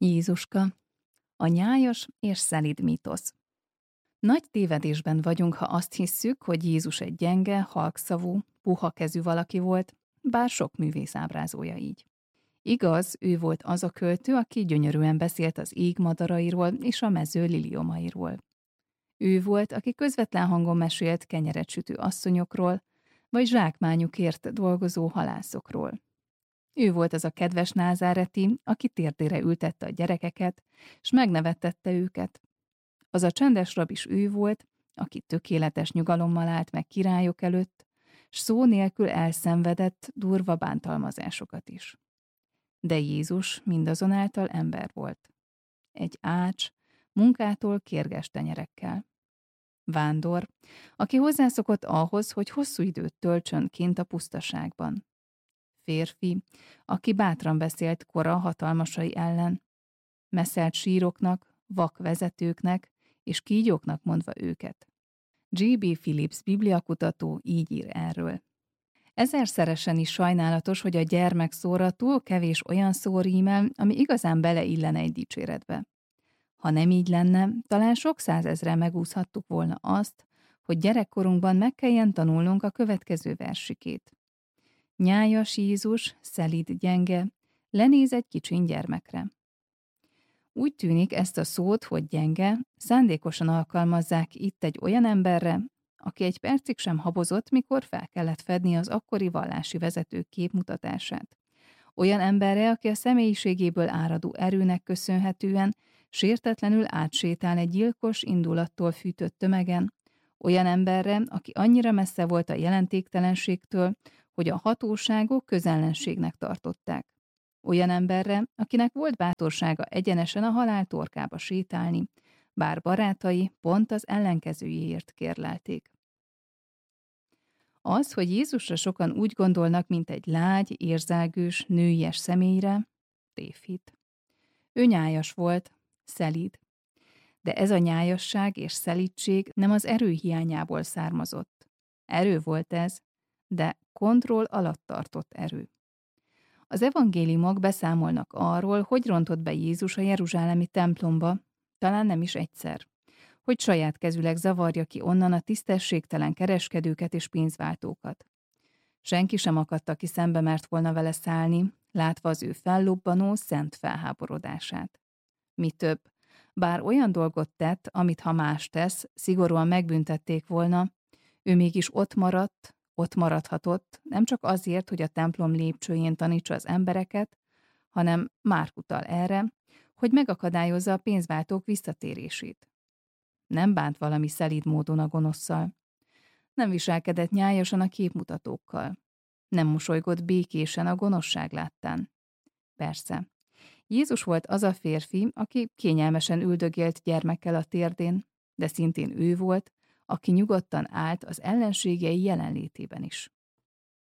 Jézuska, a nyájas és szelíd mítosz. Nagy tévedésben vagyunk, ha azt hisszük, hogy Jézus egy gyenge, halkszavú, puha kezű valaki volt, bár sok művész ábrázolja így. Igaz, ő volt az a költő, aki gyönyörűen beszélt az ég madarairól és a mező liliomairól. Ő volt, aki közvetlen hangon mesélt kenyeret sütő asszonyokról, vagy zsákmányukért dolgozó halászokról. Ő volt az a kedves názáreti, aki térdére ültette a gyerekeket, s megnevettette őket. Az a csendes rab is ő volt, aki tökéletes nyugalommal állt meg királyok előtt, s szó nélkül elszenvedett durva bántalmazásokat is. De Jézus mindazonáltal ember volt. Egy ács, munkától kérges tenyerekkel. Vándor, aki hozzászokott ahhoz, hogy hosszú időt töltsön kint a pusztaságban. Férfi, aki bátran beszélt kora hatalmasai ellen, messzelt síroknak, vak vezetőknek és kígyóknak mondva őket. G.B. Phillips bibliakutató így ír erről. Ezerszeresen is sajnálatos, hogy a gyermekszóra túl kevés olyan szó rímel, ami igazán beleillene egy dicséretbe. Ha nem így lenne, talán sok százezre megúszhattuk volna azt, hogy gyerekkorunkban meg kelljen tanulnunk a következő versikét. Nyájas Jézus, szelíd gyenge, lenéz egy kicsin gyermekre. Úgy tűnik, ezt a szót, hogy gyenge, szándékosan alkalmazzák itt egy olyan emberre, aki egy percig sem habozott, mikor fel kellett fedni az akkori vallási vezetők képmutatását. Olyan emberre, aki a személyiségéből áradó erőnek köszönhetően sértetlenül átsétál egy gyilkos indulattól fűtött tömegen, olyan emberre, aki annyira messze volt a jelentéktelenségtől, hogy a hatóságok közellenségnek tartották. Olyan emberre, akinek volt bátorsága egyenesen a halál torkába sétálni, bár barátai pont az ellenkezőjéért kérlelték. Az, hogy Jézusra sokan úgy gondolnak, mint egy lágy, érzelgős, nőies személyre, tévhit. Ő nyájas volt, szelíd. De ez a nyájasság és szelídség nem az erő hiányából származott. Erő volt ez, de kontroll alatt tartott erő. Az evangéliumok beszámolnak arról, hogy rontott be Jézus a jeruzsálemi templomba, talán nem is egyszer, hogy saját kezüleg zavarja ki onnan a tisztességtelen kereskedőket és pénzváltókat. Senki sem akadt, aki szembe mert volna vele szállni, látva az ő fellobbanó, szent felháborodását. Mi több, bár olyan dolgot tett, amit ha más tesz, szigorúan megbüntették volna, ő mégis ott maradhatott, nem csak azért, hogy a templom lépcsőjén tanítsa az embereket, hanem Márk utal erre, hogy megakadályozza a pénzváltók visszatérését. Nem bánt valami szelíd módon a gonosszal. Nem viselkedett nyájasan a képmutatókkal. Nem mosolygott békésen a gonoszság láttán. Persze, Jézus volt az a férfi, aki kényelmesen üldögélt gyermekkel a térdén, de szintén ő volt, aki nyugodtan állt az ellenségei jelenlétében is.